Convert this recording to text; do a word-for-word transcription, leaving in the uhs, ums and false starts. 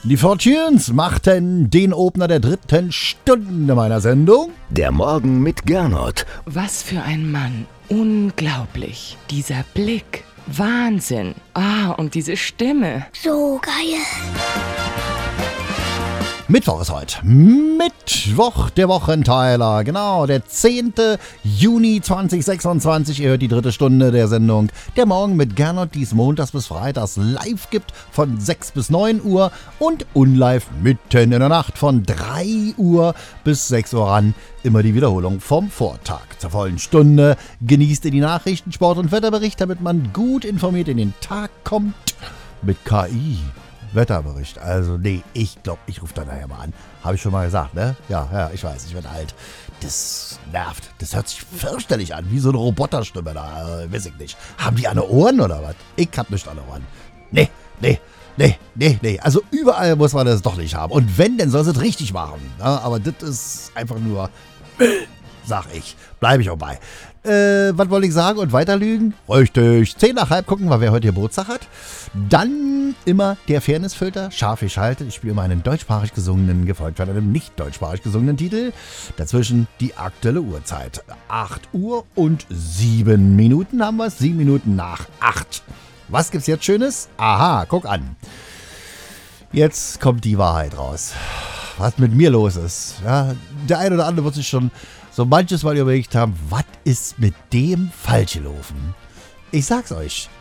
Die Fortunes machten den Opener der dritten Stunde meiner Sendung. Der Morgen mit Gernot. Was für ein Mann. Unglaublich. Dieser Blick. Wahnsinn. Ah, und diese Stimme. So geil. Mittwoch ist heute. Mittwoch, der Wochenteiler. Genau, der zehnte Juni zweitausendsechsundzwanzig. Ihr hört die dritte Stunde der Sendung Der Morgen mit Gernot, die es montags bis freitags live gibt von sechs bis neun Uhr und unlive mitten in der Nacht von drei Uhr bis sechs Uhr ran. Immer die Wiederholung vom Vortag. Zur vollen Stunde genießt ihr die Nachrichten, Sport- und Wetterbericht, damit man gut informiert in den Tag kommt mit K I. Wetterbericht. Also nee, ich glaube, ich rufe da nachher mal an. Habe ich schon mal gesagt, ne? Ja, ja, ich weiß, ich werde alt. Das nervt. Das hört sich fürchterlich an, wie so eine Roboterstimme da. Äh, weiß ich nicht. Haben die alle Ohren oder was? Ich hab nicht alle Ohren. Nee, nee, nee, nee, nee. Also überall muss man das doch nicht haben. Und wenn, dann soll es richtig machen. Ja, aber das ist einfach nur Müll, sag ich. Bleibe ich auch bei. Äh, was wollte ich sagen und weiter lügen? Richtig. Zehn nach halb gucken wir, wer heute Geburtstag hat. Dann immer der Fairnessfilter, scharf geschaltet. Ich spiele immer einen deutschsprachig gesungenen, gefolgt von einem nicht deutschsprachig gesungenen Titel. Dazwischen die aktuelle Uhrzeit. acht Uhr und sieben Minuten haben wir es. sieben Minuten nach acht. Was gibt's jetzt Schönes? Aha, guck an. Jetzt kommt die Wahrheit raus. Was mit mir los ist. Ja, der eine oder andere wird sich schon so manches Mal überlegt haben, was ist mit dem falsch gelaufen? Ich sag's euch.